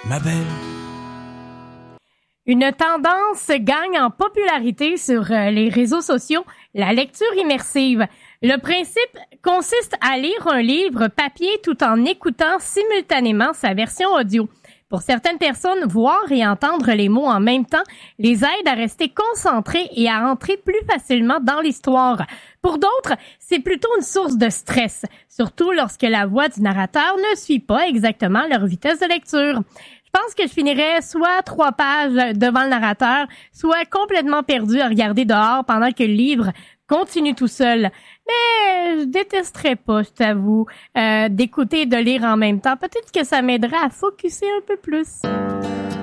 ma belle. Une tendance gagne en popularité sur les réseaux sociaux, la lecture immersive. Le principe consiste à lire un livre papier tout en écoutant simultanément sa version audio. Pour certaines personnes, voir et entendre les mots en même temps les aide à rester concentrés et à entrer plus facilement dans l'histoire. Pour d'autres, c'est plutôt une source de stress, surtout lorsque la voix du narrateur ne suit pas exactement leur vitesse de lecture. Je pense que je finirais soit 3 pages devant le narrateur, soit complètement perdu à regarder dehors pendant que le livre continue tout seul. Mais je détesterais pas, je t'avoue, d'écouter et de lire en même temps. Peut-être que ça m'aiderait à focusser un peu plus.